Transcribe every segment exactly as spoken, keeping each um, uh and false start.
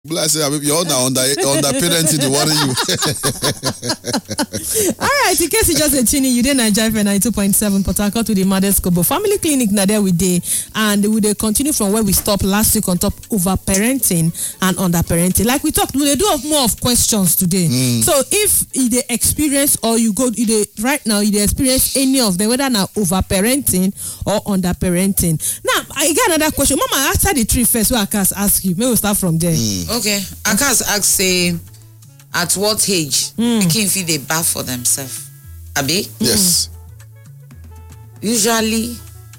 Bless you, you're now under under parenting to worry you. All right, in case you just a tuning, you did Nigeria for ninety-two point seven Port Harcourt to the Mother's Kobo Family Clinic. Now there we day, and we they continue from where we stopped last week on top over parenting and under parenting. Like we talked, we do have more of questions today. Mm. So if they experience or you go, they right now you experience any of them, whether now over parenting or under parenting. Now I got another question, Mama. After the three first, where I can ask you, maybe we'll start from there. Mm. Okay, I can ask say at what age mm. pikin fit dey bath for themselves? Abi? Yes. Usually,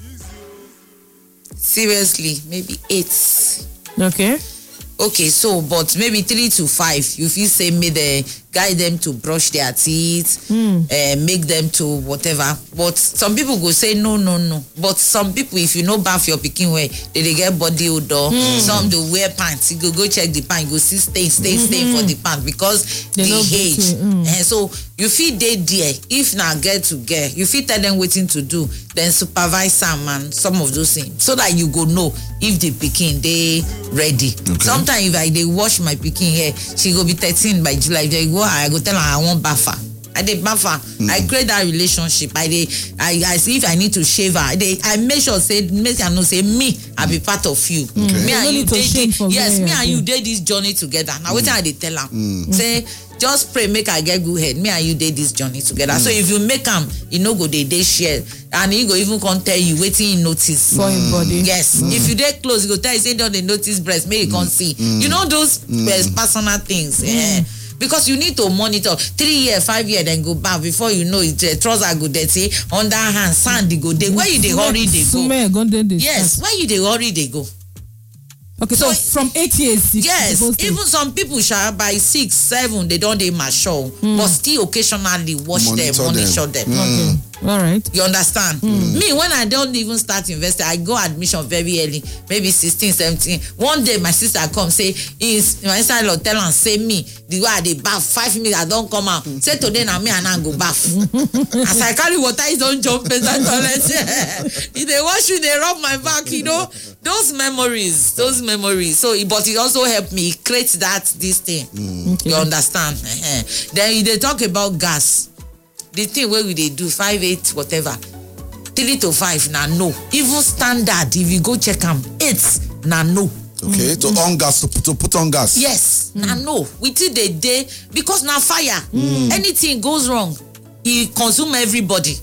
seriously, maybe eight. Okay. Okay, so but maybe three to five, you feel say make they guide them to brush their teeth, mm. uh, make them to whatever. But some people go say no, no, no. But some people, if you know bath your pikin way, they, they get body odor. Mm. Some they wear pants. You go go check the pants. You go see stain, stain, stain mm-hmm. for the pants because they the age. Mm. And so you feel they there. If now get to get, you feel tell them waiting to do. Then supervise some and some of those things so that you go know if the pikin they ready. Okay. Sometimes if I they wash my pikin hair, she go be thirteen by July. They go, I go tell her I want buffer. I dey buffer. Mm. I create that relationship. I dey, I, I see if I need to shave her. I dey, I make sure say make her know say me I be part of you. Okay. Me and you did yes, me and you did this journey together. Now mm. what I dey tell her mm. say. Just pray make I get good head. Me and you did this journey together. Mm. So if you make him, you know go they they share, and he go even come tell you waiting in notice for him body. Yes. Mm. If you dey close, you go tell you say don't they notice breast, make you mm. come see. Mm. You know those mm. personal things. Mm. Yeah. Because you need to monitor three years, five years, then go back before you know it. Uh, trouser go dirty, underhand sand they go. They where you they hurry they go. Yes. Where you they hurry they go. Okay, so, so from eight years. Yes, even some people shall by six, seven, they don't they mature, mm. but still occasionally watch monitor them, monitor them. them. Mm. Okay. All right. You understand? Mm. Me, when I don't even start investing, I go admission very early, maybe sixteen, seventeen. One day, my sister come say, is my sister-in-law tell and say me, the way they bath, five minutes, I don't come out. Mm. Say today, now me and I go bath. As I carry water, I don't jump in that toilet. If they wash you, they rub my back, you know. Those memories, those memories. So, but it also helped me create that, this thing. Mm. Okay. You understand? Uh-huh. Then they talk about gas. The thing where we they do five, eight, whatever, three to five, now no. Even standard, if you go check them, eight, now no. Okay, mm. to on gas, to, to put on gas. Yes, mm. now no. We till the day because now fire. Mm. Anything goes wrong, it consume everybody.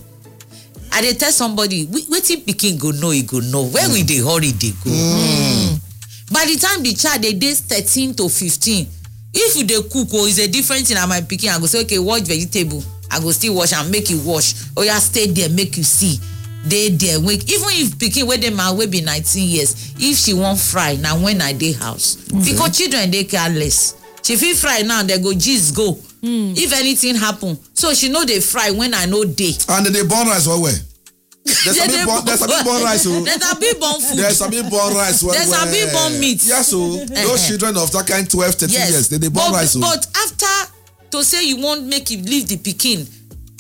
I dey tell somebody, wetin pikin go know, he go know. Where mm. we dey hurry, they go. Mm. By the time the child they dey thirteen to fifteen, if you dey cook or is a different thing, and my pikin, I go say, okay, watch vegetable. I go still wash and make you wash. Oh yeah, stay there, make you see. They there wake. Even if pikin where they man will be nineteen years, if she won't fry now when I dey house, okay. Because children they careless. She feel fry now, they go just go. Mm. If anything happen, so she know they fry when I know they. And they burn rice well well. There's a bit born, there's a bit born rice. Oh. There's a bit born food. There's a bit born rice. Well, there's well. a bit born meat. Yes, so those children of that kind twelve, thirteen yes. years, they, they born but, rice. Oh. But after to say you won't make it leave the pikin,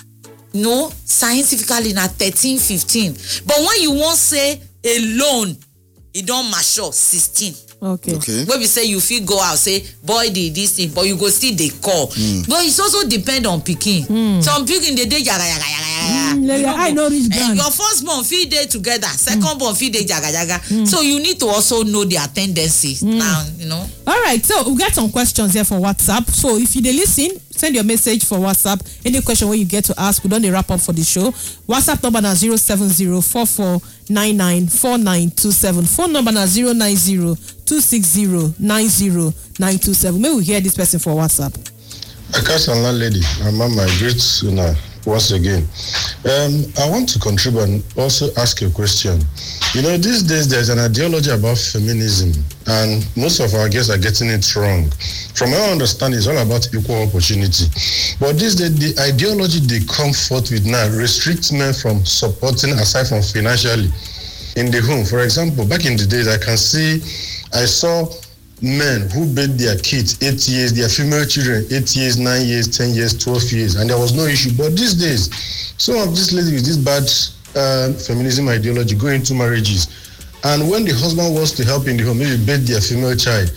no, scientifically na thirteen, fifteen. But when you won't say alone, it don't mature sixteen. Okay. Okay. When we say you feel go out, say boy did this thing, but you go still they call. Mm. But it's also depend on pikin. Mm. Some pikin they dey yaga yaga yaga yaga. Mm, I know this brand. Your first born feed day together, second mm. born feed day yaga yaga. Mm. So you need to also know their tendencies mm. now, you know. All right, so we got some questions here for WhatsApp. So if you dey listen, send your message for WhatsApp. Any question where you get to ask, we don't wrap up for the show. WhatsApp number na zero seven zero four four nine nine four nine two seven. Phone number na zero nine zero two six zero nine zero nine two seven. May we hear this person for WhatsApp. Akasan landlady, Mama, my great sooner once again. Um, I want to contribute and also ask a question. You know, these days there's an ideology about feminism, and most of our guests are getting it wrong. From my understanding, it's all about equal opportunity. But these days, the ideology they come forth with now restricts men from supporting, aside from financially, in the home. For example, back in the days, I can see, I saw men who bathed their kids eight years, their female children eight years, nine years, ten years, twelve years, and there was no issue. But these days, some of these ladies with this bad uh, feminism ideology go into marriages, and when the husband wants to help in the home, maybe bathe their female child,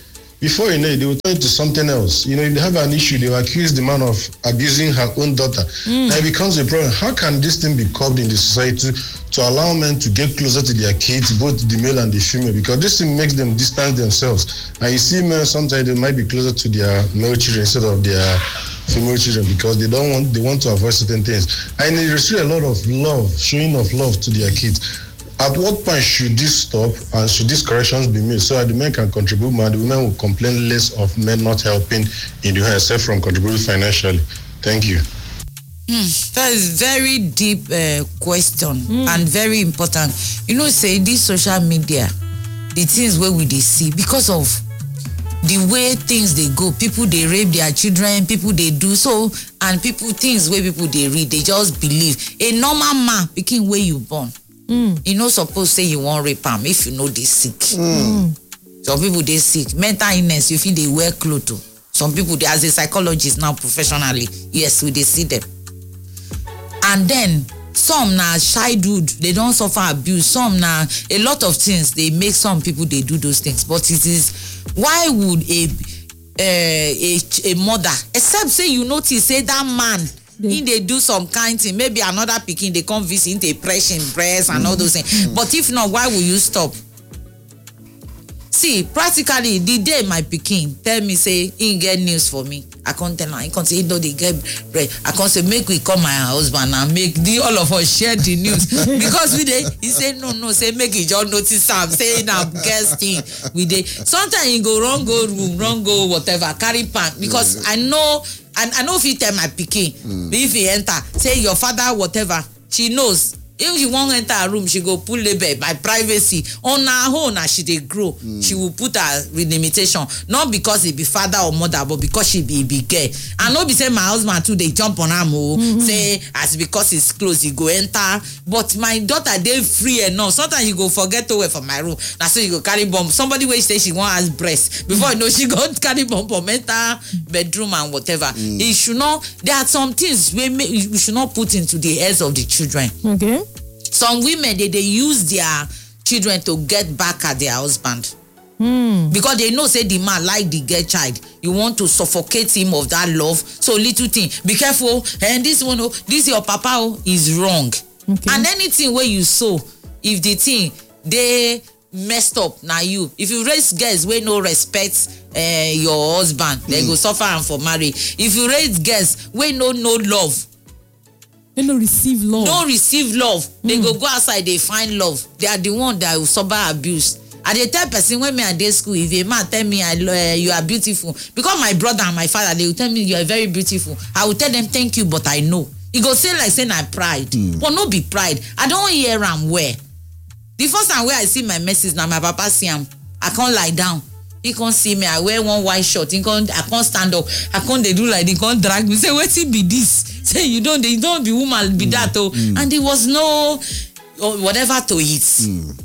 Before you know it, they will turn it to something else. You know, if they have an issue, they will accuse the man of abusing her own daughter. Mm. Now it becomes a problem. How can this thing be curbed in the society to allow men to get closer to their kids, both the male and the female? Because this thing makes them distance themselves. And you see men, sometimes they might be closer to their male children instead of their female children because they don't want, they want to avoid certain things. And they receive a lot of love, showing of love to their kids. At what point should this stop and should these corrections be made so that the men can contribute more, the women will complain less of men not helping in the home except from contributing financially? Thank you. Mm, that is very deep uh, question mm. and very important. You know, say this social media, the things where we they see because of the way things they go, people they rape their children, people they do so, and people things where people they read, they just believe. A normal man picking where you born. Mm. You know, suppose say you want rape him if you know they sick. Mm. Some people they sick. Mental illness, you feel they wear clothes too. Some people, they, as a psychologist now professionally, yes, we they see them. And then some na childhood, they don't suffer abuse. Some na a lot of things they make some people they do those things. But it is why would a a, a, a mother, except say you notice say that man. If they do some kind thing, maybe another pikin they come visit, they press in breast and mm-hmm. all those things. Mm-hmm. But if not, why will you stop? See, practically the day my pikin tell me say he get news for me, I can't tell her. He can't say he know they get bread. I can't say make we call my husband and make the all of us share the news because we dey. He say no no say make he just notice am say na guest thing we dey. Sometimes he go run go room run go whatever carry pan because I know. And I know if you tell my pikin, mm. if he enter, say your father, whatever, she knows. If she won't enter a room, she go pull label by privacy. On her own, as she they grow, mm. she will put her with limitation. Not because he be father or mother, but because she be be gay. And not be say my husband too, they jump on her more. Mm-hmm. Say as because it's close, he go enter. But my daughter, they free enough. Sometimes you go forget to wait for my room. Now so you go carry bomb. Somebody will say she want has breast. Before you know she go carry bomb for enter bedroom and whatever. Mm. It should not. There are some things we may, we should not put into the heads of the children. Okay. Some women, they, they use their children to get back at their husband. Mm. Because they know, say, the man like the girl child. You want to suffocate him of that love. So little thing, be careful. And this one, oh, this your papa oh, is wrong. Okay. And anything where you sow, if the thing, they messed up, now you. If you raise girls where no respect uh, your husband, mm. they go suffer and for marriage. If you raise girls where no no love, they don't receive love. Don't receive love. Mm. They go go outside, they find love. They are the one that will suffer abuse. And they tell person when me at day school, if a man tell me I uh, you are beautiful, because my brother and my father, they will tell me you are very beautiful. I will tell them thank you, but I know. He go say like saying I pride. Mm. But no be pride. I don't hear am where. The first time where I see my message now, my papa see him. I can't lie down. He can't see me. I wear one white shirt. He can't. I can't stand up. I can't. They do like they can't drag me. Say, what it be this? Say you don't. They don't be woman. Be mm. that oh. Mm. And there was no whatever to eat. Mm.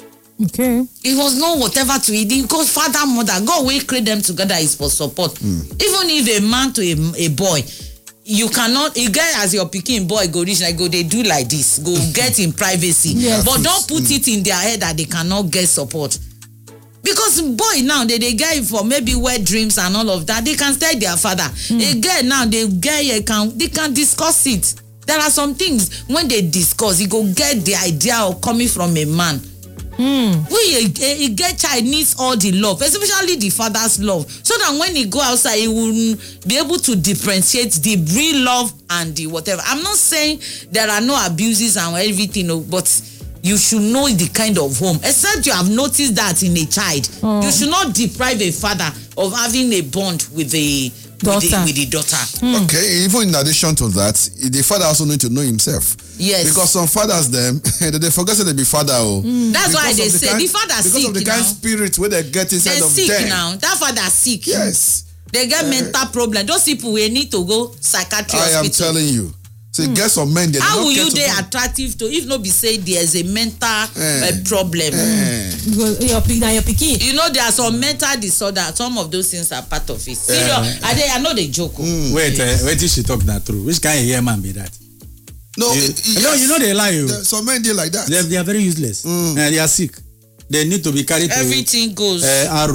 Okay. It was no whatever to eat because father, mother, God will create them together is for support. Mm. Even if a man to a, a boy, you cannot. A guy as your pikin boy go reach like go they do like this. Go get in privacy. Yes. But don't put mm. it in their head that they cannot get support. Because boy now they, they get for maybe wet dreams and all of that, they can tell their father. Mm. A girl now they get can they can discuss it. There are some things when they discuss, you go get the idea of coming from a man. Mm. We a, a girl child needs all the love, especially the father's love, so that when he go outside, he will be able to differentiate the real love and the whatever. I'm not saying there are no abuses and everything, but you should know the kind of home. Except you have noticed that in a child, oh. you should not deprive a father of having a bond with the daughter. With the, with the daughter. Mm. Okay, even in addition to that, the father also need to know himself. Yes. Because some fathers them they forget that they be father. Oh. Mm. That's why they the say kind, the father because sick. Because of the kind now. spirit where they get inside They're of sick them. now. That father sick. Yes. They get uh, mental problem. Those people will need to go psychiatric I hospital. am telling you. So mm. get some men. How will you they attractive to if not be say there's a mental uh, uh, problem? Uh. Your, your pikin. You know there are some mental disorder. Some of those things are part of it. Serious. Uh, I, they, I know they joke. Mm. Wait, uh, wait till she talk that through. Which kind of year man be that? No, you, it, yes. no, you know they lie. You. Some men they like that. They, they are very useless. Mm. Uh, they are sick. They need to be carried. Everything to, goes. Uh, arrow.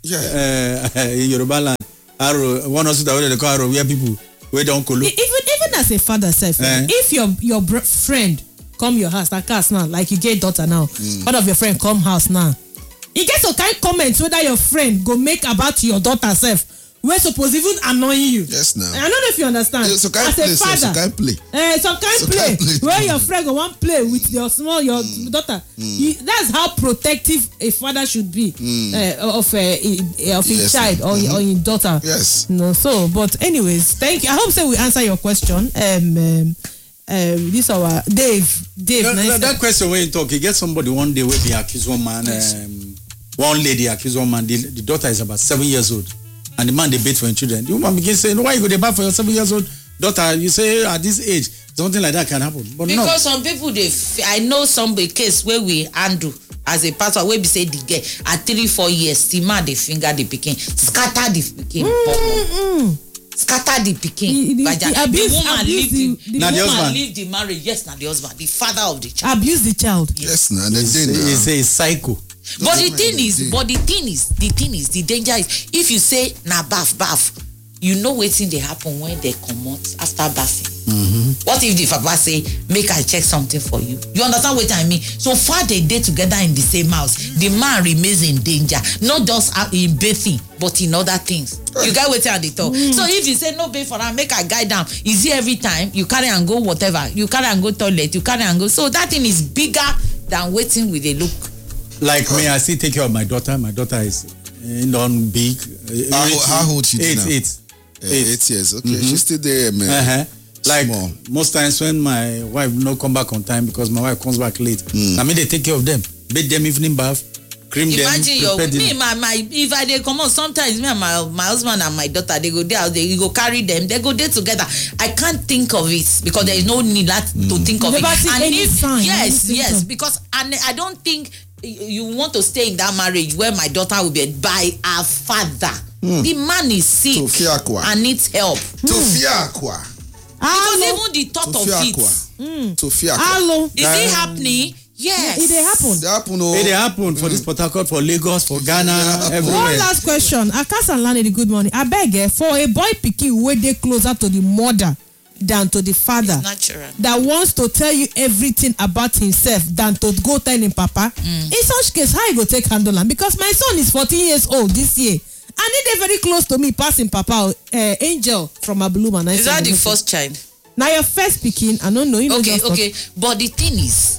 Yeah. Uh, in Yoruba land, Aro, one hospital where they call Aro, where people where don't call. Even even as a father self, Eh? if your your br- friend come your house, like us now, like you get daughter now, mm. one of your friend come house now, you get some kind comments whether your friend go make about your daughter self. We're supposed even annoying you. Yes, now. I don't know if you understand. Yeah, so can't As play, a so- father, so can't play. Eh, some kind So play, can't play. where your friend go want play with your small your mm. daughter. Mm. You, that's how protective a father should be mm. uh, of a uh, of his Yes, child or, mm-hmm. or his daughter. Yes. No, so but anyways, thank you. I hope so we answer your question. Um, um, um this our Dave. Dave, No, nice no, that question when you talk, you get somebody one day where they accuse one man, Yes. um, one lady accuse one man. The, the daughter is about seven years old, and the man they bait for his children. The woman begins saying, "Why you go to bat for your seven years old daughter?" You say at this age, something like that can happen, but because no. some people they f- I know some case where we handle as a pastor where we say the girl at three four years the man they finger the pikin scatter the pikin Mm-mm. scatter the The- pikin the- Baja. the abuse- the woman abuse leave the- the, the the woman. woman leave the marriage. Yes, now the husband, the father of the child. Abuse the child. Yes, now. They It's, did now. it's a cycle. But the Doesn't thing matter, is, they- but the thing is, the thing is, the danger is if you say na baff baff, you know wetin dey happen when they comot after baffing. Mm-hmm. What if the papa say make I check something for you? You understand what I mean? So far they dey together in the same house, the man remains in danger, not just in bathing but in other things. You get wetin I dey talk. Mm. So if you say no bath for am, make I guide am, is it every time you carry am go whatever, you carry am go toilet, you carry am go, so that thing is bigger than wetin we dey look. Like me, I still take care of my daughter. My daughter is uh, non big. Uh, How, eight- how old she Eight, now? eight. Uh, eight years. Okay, mm-hmm. She's still there, man. Uh-huh. Like Small. most times when my wife no come back on time because my wife comes back late, Mm. I mean they take care of them, bathe them evening bath, cream Imagine them, your prepare me dinner. my my if I dey comot sometimes me and my my husband and my daughter they go there they you go carry them they go there together. I can't think of it because there is no need that mm. to think of You it. never see And any if sign, yes any yes symptom. because and I don't think you want to stay in that marriage where my daughter will be by her father. Mm. The man is sick Tofiakwa. and needs help. Tofiakwa. Because Hello. even the thought of Tofiakwa. it Tofiakwa. Hello. is it happening? Yes. It dey happen. They happen, oh. Hey, they happen for this Port Harcourt, for Lagos, for Ghana, Yeah. everywhere. One last question. Akas and Lanedy, good morning. I beg eh, for a boy pikin wey dey closer to the mother than to the father, It's natural. that wants to tell you everything about himself than to go tell him papa. Mm. In such case, how you go take handle am? Because my son is fourteen years old this year and he dey very close to me pass him papa. Uh, Angel from Abuluma. Is that the first child? Na your first pikin? I don't know. You know Okay, just okay. But the thing is,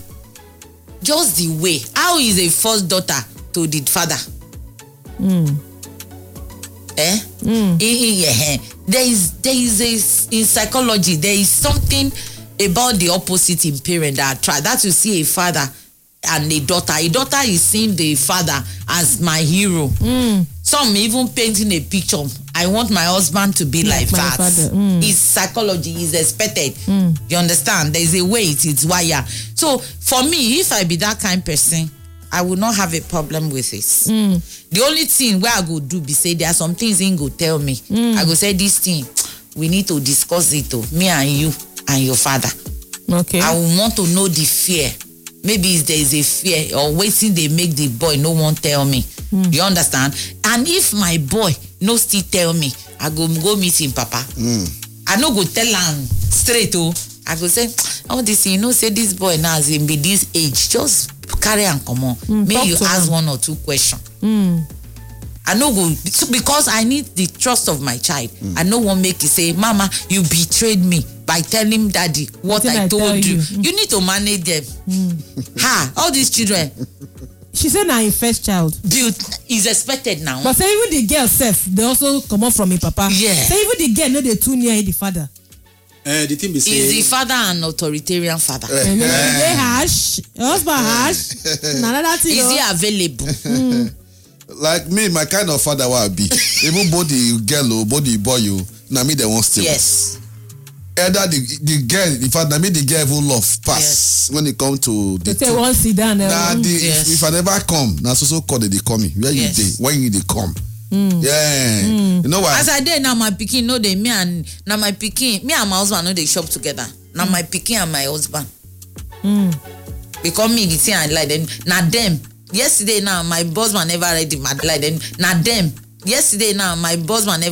just the way, how is a first daughter to the father? Mm. Eh? Mm. Eh, eh, eh, eh. There is, there is a, in psychology, there is something about the opposite in parent that try that you see a father and a daughter. A daughter is seeing the father as my hero. Mm. Some even painting a picture. I want my husband to be Like like, my that. father. Mm. It's psychology. It's expected. Mm. You understand? There is a way it is wire. So for me, if I be that kind person, I would not have a problem with it. Mm. The only thing where I go do be say there are some things he go tell me. Mm. I go say this thing we need to discuss it to me and you and your father. Okay. I will want to know the fear. Maybe there is a fear or waiting they make the boy no one tell me. Mm. You understand? And if my boy no still tell me, I go go meet him papa. Mm. I no go tell him straight oh. I go say all this you know say this boy now as him be this age just carry and come on. Mm, May you ask him. one or two questions. Mm. I no go because I need the trust of my child. Mm. I no want make you say, Mama, you betrayed me by telling Daddy what I, I told you. you. Mm. You need to manage them. Mm. Ha! All these children. She said na him first child. Build is expected now. But say even the girl sef, they also come up from him papa. Yeah. Say even the girl no dey too near the father. Uh, the thing be say, Is the father an authoritarian father? Eh. And then he dey harsh, your husband harsh. Na another thing. Is oh. he available? Mm. Like me, my kind of father will be. Even body girl or body boy, you. Na me they want still. Yes. Either the the girl, in fact, na me the girl even love pass Yes. when it come to the. They say one sit down. Nah, um, the, Yes. if, if I never come, na so so call they, they call me. Where Yes. you dey? When you they come? Mm. Yeah. Mm. You know why? As I dey now, my pikin no dey me and now my pikin, me and my husband no dey shop together. Now my pikin and my husband. Mm. Because me the thing I like them. Now them yesterday now my boss man never ready my like them na them yesterday now my boss man never